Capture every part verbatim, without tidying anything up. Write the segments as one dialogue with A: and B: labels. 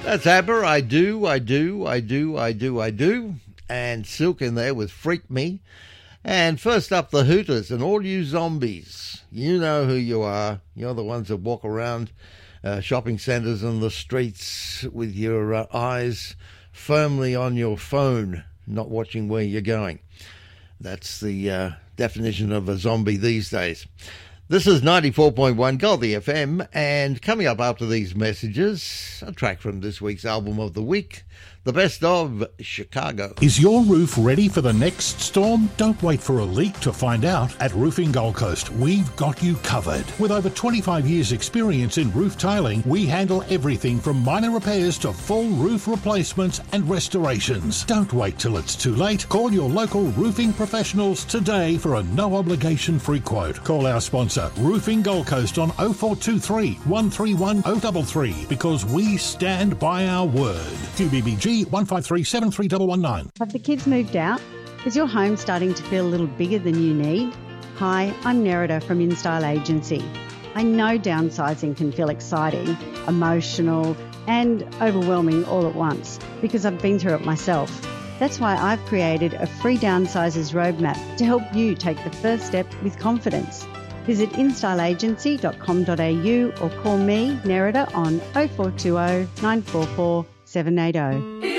A: That's ABBA, I Do, I Do, I Do, I Do, I Do. And Silk in there with Freak Me. And first up, the Hooters and all you zombies. You know who you are. You're the ones that walk around uh, shopping centres and the streets with your uh, eyes firmly on your phone, not watching where you're going. That's the uh, definition of a zombie these days. This is ninety-four point one Goldie F M, and coming up after these messages, a track from this week's album of the week, the best of Chicago.
B: Is your roof ready for the next storm? Don't wait for a leak to find out. At Roofing Gold Coast, we've got you covered. With over twenty-five years experience in roof tiling, we handle everything from minor repairs to full roof replacements and restorations. Don't wait till it's too late. Call your local roofing professionals today for a no-obligation free quote. Call our sponsor, Roofing Gold Coast, on oh four two three, one three one, oh three three, because we stand by our word. Q B B G one five three seven three one one nine.
C: Have the kids moved out? Is your home starting to feel a little bigger than you need? Hi, I'm Nerida from InStyle Agency. I know downsizing can feel exciting, emotional, and overwhelming all at once because I've been through it myself. That's why I've created a free downsizers roadmap to help you take the first step with confidence. Visit in style agency dot com dot a u or call me, Nerida, on oh four two oh, nine four four, seven eight oh.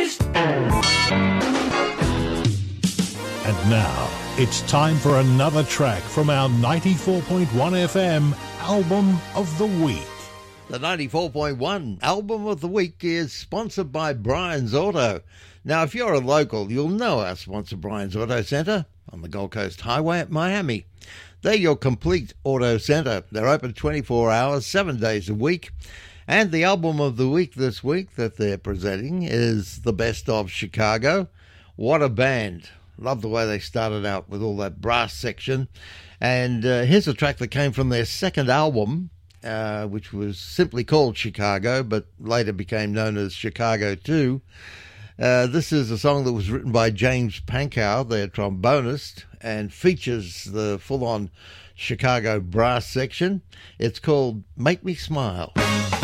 B: And now, it's time for another track from our ninety-four point one F M Album of the Week.
A: The ninety-four point one Album of the Week is sponsored by Brian's Auto. Now, if you're a local, you'll know our sponsor, Brian's Auto Centre, on the Gold Coast Highway at Miami. They're your complete auto centre. They're open twenty-four hours, seven days a week. And the album of the week this week that they're presenting is The Best of Chicago. What a band. Love the way they started out with all that brass section. And uh, here's a track that came from their second album, uh, which was simply called Chicago, but later became known as Chicago two. Uh, this is a song that was written by James Pankow, their trombonist, and features the full-on Chicago brass section. It's called Make Me Smile.